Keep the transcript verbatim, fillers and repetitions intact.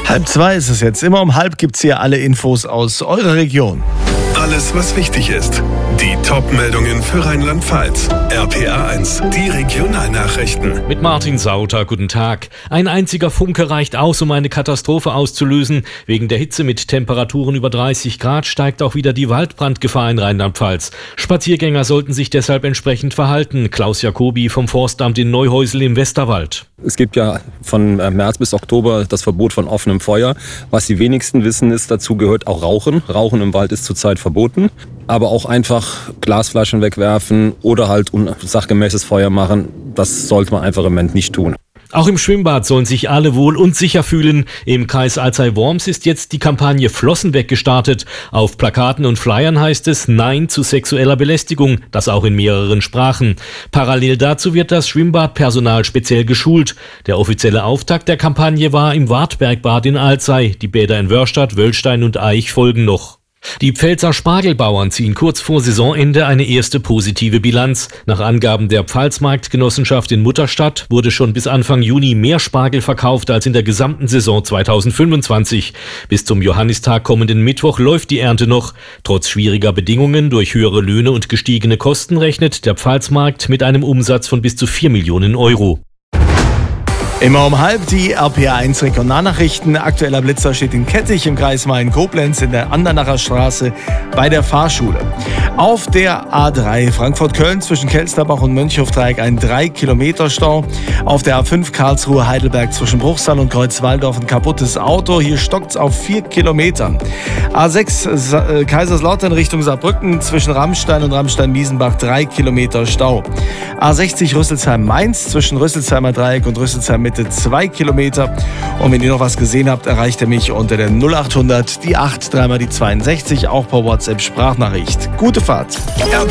Halb zwei ist es jetzt. Immer um halb gibt's hier alle Infos aus eurer Region. Alles, was wichtig ist. Die Top-Meldungen für Rheinland-Pfalz. R P A eins, die Regionalnachrichten. Mit Martin Sauter, guten Tag. Ein einziger Funke reicht aus, um eine Katastrophe auszulösen. Wegen der Hitze mit Temperaturen über dreißig Grad steigt auch wieder die Waldbrandgefahr in Rheinland-Pfalz. Spaziergänger sollten sich deshalb entsprechend verhalten. Klaus Jacobi vom Forstamt in Neuhäusel im Westerwald. Es gibt ja von März bis Oktober das Verbot von offenem Feuer. Was die wenigsten wissen ist, dazu gehört auch Rauchen. Rauchen im Wald ist zurzeit verboten. Aber auch einfach Glasflaschen wegwerfen oder halt unsachgemäßes Feuer machen, das sollte man einfach im Moment nicht tun. Auch im Schwimmbad sollen sich alle wohl und sicher fühlen. Im Kreis Alzey-Worms ist jetzt die Kampagne Flossen weg gestartet. Auf Plakaten und Flyern heißt es Nein zu sexueller Belästigung, das auch in mehreren Sprachen. Parallel dazu wird das Schwimmbadpersonal speziell geschult. Der offizielle Auftakt der Kampagne war im Wartbergbad in Alzey. Die Bäder in Wörstadt, Wöllstein und Aich folgen noch. Die Pfälzer Spargelbauern ziehen kurz vor Saisonende eine erste positive Bilanz. Nach Angaben der Pfalzmarktgenossenschaft in Mutterstadt wurde schon bis Anfang Juni mehr Spargel verkauft als in der gesamten Saison zweitausendfünfundzwanzig. Bis zum Johannistag kommenden Mittwoch läuft die Ernte noch. Trotz schwieriger Bedingungen durch höhere Löhne und gestiegene Kosten rechnet der Pfalzmarkt mit einem Umsatz von bis zu vier Millionen Euro. Immer um halb die R P A eins Regionalnachrichten. Aktueller Blitzer steht in Kettich im Kreis Main-Koblenz in der Andernacher Straße bei der Fahrschule. Auf der A drei Frankfurt-Köln zwischen Kelsterbach und Mönchhofdreieck ein drei Kilometer Stau. Auf der A fünf Karlsruhe-Heidelberg zwischen Bruchsal und Kreuzwaldorf ein kaputtes Auto. Hier stockt's auf vier Kilometern. A sechs Kaiserslautern Richtung Saarbrücken zwischen Rammstein und Rammstein-Miesenbach drei Kilometer Stau. A sechzig Rüsselsheim-Mainz zwischen Rüsselsheimer Dreieck und Rüsselsheim Mitte zwei Kilometer. Und wenn ihr noch was gesehen habt, erreicht ihr mich unter der null achthundert, die acht, dreimal die zweiundsechzig, auch per WhatsApp Sprachnachricht. Gute Fahrt.